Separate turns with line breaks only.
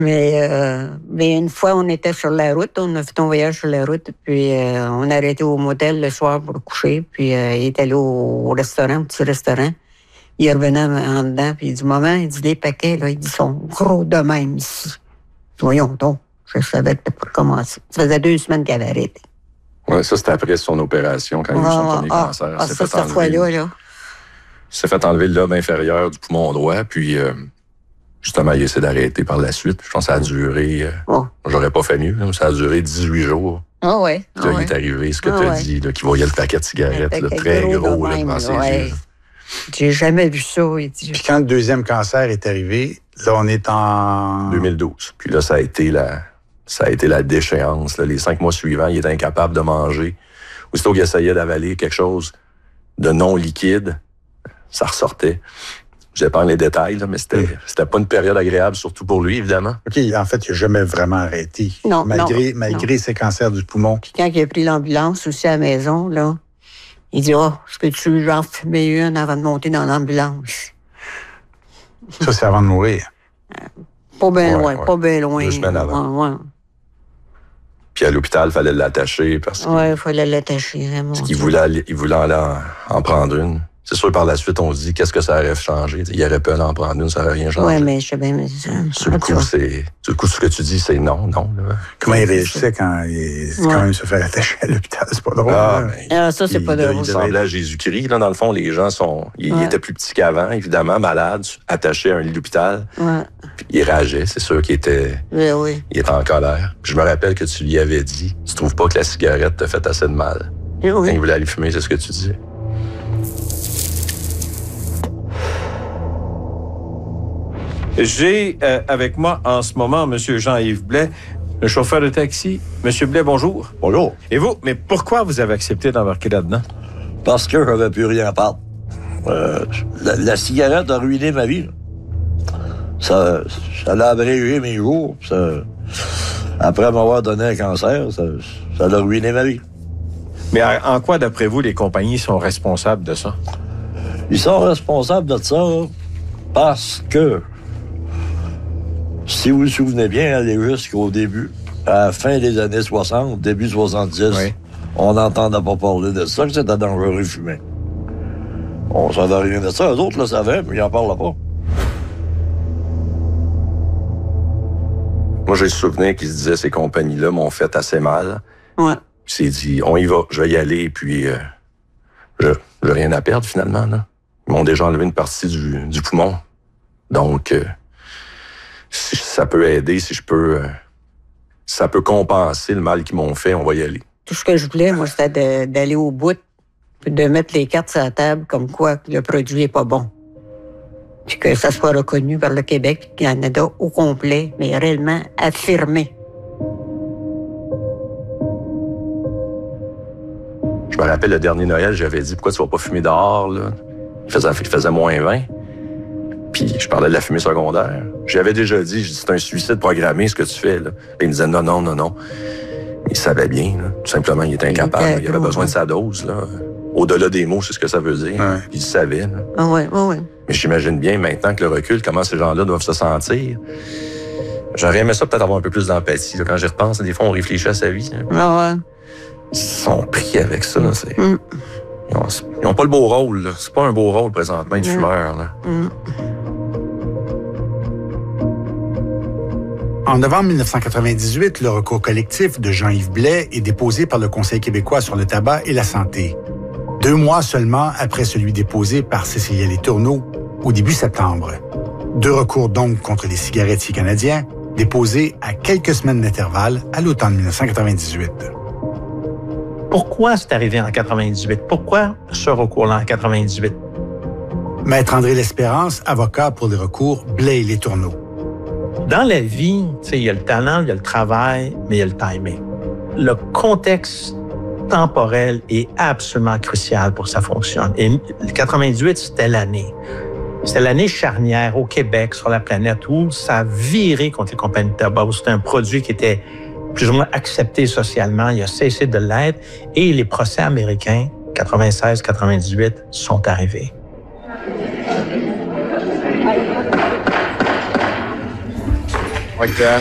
Mais une fois, on était sur la route, on a fait un voyage sur la route, puis on a arrêté au motel le soir pour coucher, puis il est allé au restaurant, petit restaurant. Il revenait en dedans, puis il dit, maman, il dit, les paquets, là, ils sont gros de même ici. Voyons donc, je savais que t'as pas commencé. Ça faisait 2 semaines qu'il avait arrêté.
Oui, ça, c'était après son opération, quand il a eu son premier cancer.
Cette fois-là, là.
Il s'est fait enlever le lobe inférieur du poumon droit, puis justement, il essaie d'arrêter par la suite. Je pense que ça a duré... J'aurais pas fait mieux, là, ça a duré 18 jours.
Ah ouais.
Puis là, il est arrivé, ce que tu as dit, là, qu'il voyait le paquet de cigarettes, là, très gros là, devant ses yeux.
J'ai jamais vu ça. Il dit.
Puis quand le deuxième cancer est arrivé, là, on est en...
2012. Puis là, ça a été la déchéance. Là. Les 5 mois suivants, il était incapable de manger. Aussitôt qu'il essayait d'avaler quelque chose de non liquide, ça ressortait. Je n'ai pas les détails, là, mais c'était pas une période agréable, surtout pour lui, évidemment.
OK, en fait, il n'a jamais vraiment arrêté.
Non,
malgré ses cancers du poumon.
Puis quand il a pris l'ambulance aussi à la maison, là, il dit, je peux-tu genre fumer une avant de monter dans l'ambulance?
Ça, c'est avant de mourir.
Pas bien loin, pas bien loin.
2 semaines avant.
Ouais.
Puis à l'hôpital, il fallait l'attacher parce
il fallait l'attacher.
Parce qu'il voulait aller en prendre une. C'est sûr, par la suite, on se dit, qu'est-ce que ça aurait changé? Il aurait pu aller en prendre une, ça n'aurait rien changé.
Oui, mais je sais bien, mais
sur le coup, ce que tu dis, c'est non. Là.
Comment il réagissait quand il se fait attacher à l'hôpital? C'est pas drôle.
Ça, c'est pas drôle.
Il ressemblait à Jésus-Christ. Là, dans le fond, les gens il était plus petit qu'avant, évidemment, malade, attaché à un lit d'hôpital.
Ouais.
Puis il rageait, c'est sûr qu'il était...
Oui.
Il était en colère. Puis je me rappelle que tu lui avais dit, tu trouves pas que la cigarette te fait assez de mal?
Oui.
Quand il voulait aller fumer, c'est ce que tu dis.
J'ai avec moi en ce moment M. Jean-Yves Blais, le chauffeur de taxi. M. Blais, bonjour.
Bonjour.
Et vous, mais pourquoi vous avez accepté d'embarquer là-dedans?
Parce que j'avais plus rien à perdre. La cigarette a ruiné ma vie. Ça l'a abrégé mes jours. Après m'avoir donné un cancer, ça l'a ruiné ma vie.
Mais en quoi, d'après vous, les compagnies sont responsables de ça?
Ils sont responsables de ça parce que, si vous vous souvenez bien, aller jusqu'au début, à la fin des années 60, début 70, on n'entendait pas parler de ça, que c'était dangereux de fumer. On savait rien de ça. Eux autres le savaient, mais ils n'en parlaient pas.
Moi, j'ai le souvenir qu'ils se disaient ces compagnies-là m'ont fait assez mal.
Ouais.
Puis il s'est dit, on y va, je vais y aller, puis j'ai rien à perdre finalement. Là. Ils m'ont déjà enlevé une partie du poumon. Donc, si ça peut aider, si ça peut compenser le mal qu'ils m'ont fait, on va y aller.
Tout ce que je voulais, moi, c'était d'aller au bout, puis de mettre les cartes sur la table comme quoi le produit n'est pas bon. Puis que ça soit reconnu par le Québec, le Canada au complet, mais réellement affirmé.
Je me rappelle, le dernier Noël, j'avais dit, pourquoi tu vas pas fumer dehors, là? Il faisait moins 20. Puis je parlais de la fumée secondaire. J'avais déjà dit, c'est un suicide programmé, ce que tu fais, là. Et il me disait, non. Il savait bien, là. Tout simplement, il était incapable. Il avait besoin de sa dose, là. Au-delà des mots, c'est ce que ça veut dire. Ouais. Il savait, là.
Ah ouais.
Mais j'imagine bien, maintenant que le recul, comment ces gens-là doivent se sentir. J'aurais aimé ça peut-être avoir un peu plus d'empathie, là. Quand j'y repense, des fois, on réfléchit à sa vie.
Ah ouais.
Ils sont pris avec ça, là. Ils n'ont pas le beau rôle, là. C'est pas un beau rôle, présentement, de fumeur, là.
En novembre 1998, le recours collectif de Jean-Yves Blais est déposé par le Conseil québécois sur le tabac et la santé. 2 mois seulement après celui déposé par Cécilia Letourneau au début septembre. 2 recours donc contre les cigarettiers canadiens, déposés à quelques semaines d'intervalle à l'automne 1998.
Pourquoi c'est arrivé en 98? Pourquoi ce recours-là en 98?
Maître André L'Espérance, avocat pour les recours Blais et Letourneau.
Dans la vie, il y a le talent, il y a le travail, mais il y a le timing. Le contexte temporel est absolument crucial pour que ça fonctionne. Et le 98, c'était l'année. C'était l'année charnière au Québec, sur la planète, où ça a viré contre les compagnies de tabac, où c'était un produit qui était plus ou moins accepté socialement, il a cessé de l'être, et les procès américains, 96-98, sont arrivés.
OK.